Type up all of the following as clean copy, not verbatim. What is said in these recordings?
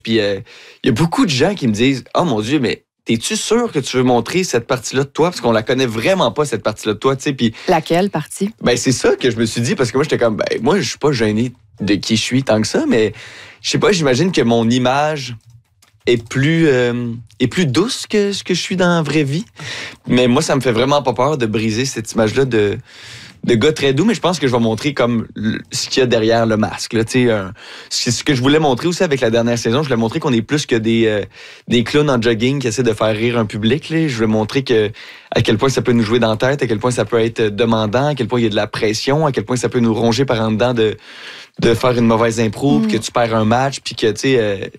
Puis il y a beaucoup de gens qui me disent « Oh mon Dieu, mais t'es-tu sûr que tu veux montrer cette partie-là de toi? » Parce qu'on la connaît vraiment pas, cette partie-là de toi, tu sais. Puis laquelle partie? Ben, c'est ça que je me suis dit, parce que moi, j'étais comme, ben, moi, je suis pas gêné de qui je suis tant que ça, mais je sais pas, j'imagine que mon image est plus douce que ce que je suis dans la vraie vie. Mais moi, ça me fait vraiment pas peur de briser cette image-là de gars très doux, mais je pense que je vais montrer comme ce qu'il y a derrière le masque. Là, c'est ce que je voulais montrer aussi avec la dernière saison. Je voulais montrer qu'on est plus que des clowns en jogging qui essaient de faire rire un public. Là. Je voulais montrer à quel point ça peut nous jouer dans la tête, à quel point ça peut être demandant, à quel point il y a de la pression, à quel point ça peut nous ronger par en dedans de faire une mauvaise impro, puis que tu perds un match, puis que, tu sais,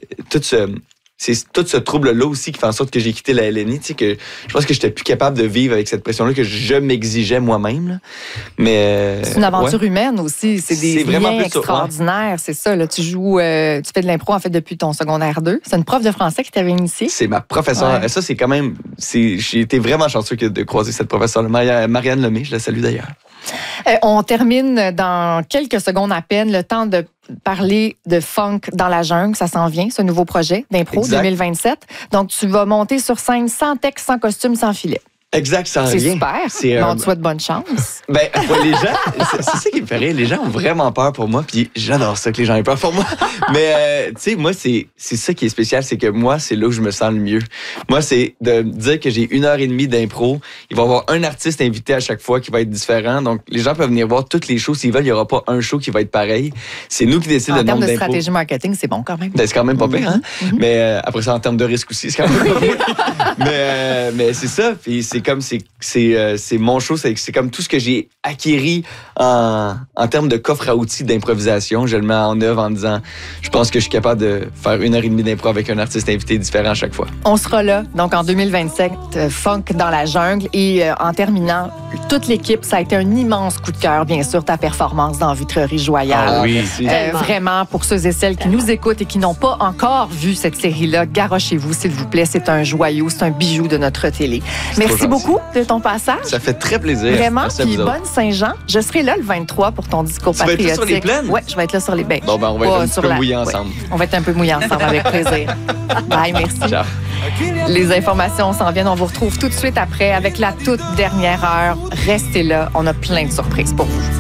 c'est tout ce trouble-là aussi qui fait en sorte que j'ai quitté la LNI, tu sais, que je pense que j'étais plus capable de vivre avec cette pression-là que je m'exigeais moi-même. Là. Mais c'est une aventure humaine aussi, c'est des liens extraordinaires, c'est ça. Là, tu joues, tu fais de l'impro en fait depuis ton secondaire 2. C'est une prof de français qui t'avait initié. C'est ma professeure. Ouais. Ça, c'est quand même, j'ai été vraiment chanceux de croiser cette professeure-là, Marianne Lemay, je la salue d'ailleurs. On termine dans quelques secondes à peine. Le temps de parler de Funk dans la jungle. Ça s'en vient, ce nouveau projet d'impro 2027. Donc, tu vas monter sur scène sans texte, sans costume, sans filet. Exact, sans rien. C'est super. On te souhaite bonne chance. Ben, les gens, c'est ça qui me fait rire. Les gens ont vraiment peur pour moi, puis j'adore ça que les gens aient peur pour moi. Mais, tu sais, moi, c'est ça qui est spécial, c'est que moi, c'est là où je me sens le mieux. Moi, c'est de dire que j'ai 1h30 d'impro. Il va y avoir un artiste invité à chaque fois qui va être différent. Donc, les gens peuvent venir voir toutes les shows. S'ils veulent, il n'y aura pas un show qui va être pareil. C'est nous qui décidons le nombre d'impro. En termes de stratégie marketing, c'est bon quand même. Ben, c'est quand même pas pire, hein? Mais après ça, en termes de risque aussi, c'est quand même pas pire. Mais c'est ça, puis c'est comme c'est mon show, c'est comme tout ce que j'ai acquis en termes de coffre à outils d'improvisation. Je le mets en œuvre en disant, je pense que je suis capable de faire 1h30 d'impro avec un artiste invité différent à chaque fois. On sera là, donc en 2027, Funk dans la jungle. Et en terminant, toute l'équipe, ça a été un immense coup de cœur, bien sûr, ta performance dans Vitrerie Joyale. Ah oui, vraiment, pour ceux et celles qui nous écoutent et qui n'ont pas encore vu cette série-là, garochez-vous, s'il vous plaît. C'est un joyau, c'est un bijou de notre télé. Merci beaucoup de ton passage. Ça fait très plaisir. Vraiment, puis bonne Saint-Jean. Je serai là le 23 pour ton discours patriotique. Tu vas être là sur les plaines? Oui, je vais être là sur les plaines. Bon, ben, on va être un petit peu mouillés ensemble. Ouais. On va être un peu mouillés ensemble, avec plaisir. Bye, merci. Ciao. Les informations s'en viennent. On vous retrouve tout de suite après avec la toute dernière heure. Restez là. On a plein de surprises pour vous.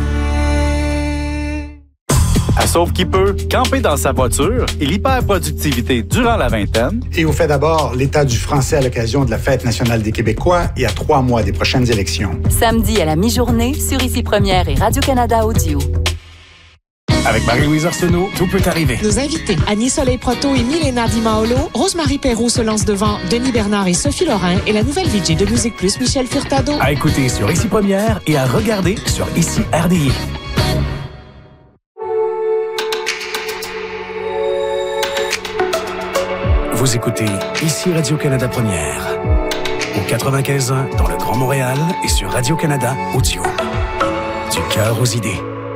À Sauve qui peut, camper dans sa voiture et l'hyperproductivité durant la vingtaine. Et on fait d'abord l'état du français à l'occasion de la Fête nationale des Québécois et à 3 mois des prochaines élections. Samedi à la mi-journée sur Ici Première et Radio-Canada Audio. Avec Marie-Louise Arsenault, tout peut arriver. Nos invités, Annie Soleil-Proto et Milena Di Maolo, Rosemary Perrault se lance devant Denis Bernard et Sophie Lorrain et la nouvelle VJ de Musique Plus, Michel Furtado. À écouter sur Ici Première et à regarder sur Ici RDI. Vous écoutez Ici Radio-Canada Première, au 95.1 dans le Grand Montréal et sur Radio-Canada Audio. Du cœur aux idées.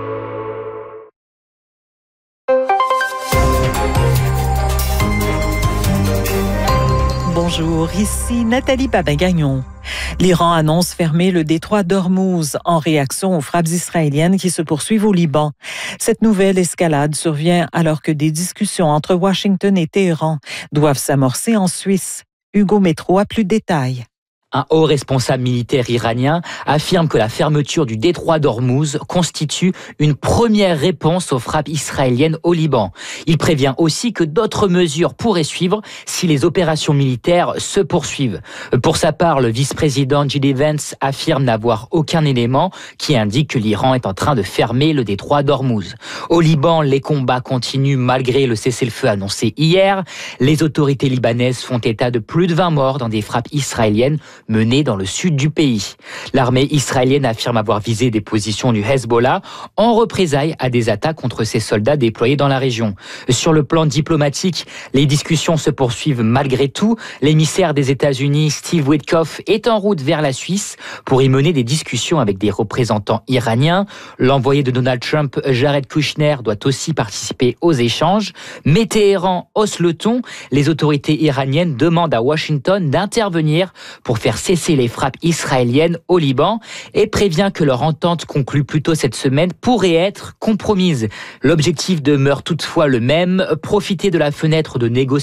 Bonjour, ici Nathalie Babin-Gagnon. L'Iran annonce fermer le détroit d'Ormuz en réaction aux frappes israéliennes qui se poursuivent au Liban. Cette nouvelle escalade survient alors que des discussions entre Washington et Téhéran doivent s'amorcer en Suisse. Hugo Métro a plus de détails. Un haut responsable militaire iranien affirme que la fermeture du détroit d'Ormuz constitue une première réponse aux frappes israéliennes au Liban. Il prévient aussi que d'autres mesures pourraient suivre si les opérations militaires se poursuivent. Pour sa part, le vice-président J.D. Vance affirme n'avoir aucun élément qui indique que l'Iran est en train de fermer le détroit d'Ormuz. Au Liban, les combats continuent malgré le cessez-le-feu annoncé hier. Les autorités libanaises font état de plus de 20 morts dans des frappes israéliennes menées dans le sud du pays. L'armée israélienne affirme avoir visé des positions du Hezbollah en représailles à des attaques contre ses soldats déployés dans la région. Sur le plan diplomatique, les discussions se poursuivent malgré tout. L'émissaire des États-Unis, Steve Witkoff, est en route vers la Suisse pour y mener des discussions avec des représentants iraniens. L'envoyé de Donald Trump, Jared Kushner, doit aussi participer aux échanges. Mais Téhéran hausse le ton. Les autorités iraniennes demandent à Washington d'intervenir pour faire cesser les frappes israéliennes au Liban et prévient que leur entente conclue plus tôt cette semaine pourrait être compromise. L'objectif demeure toutefois le même, profiter de la fenêtre de négociation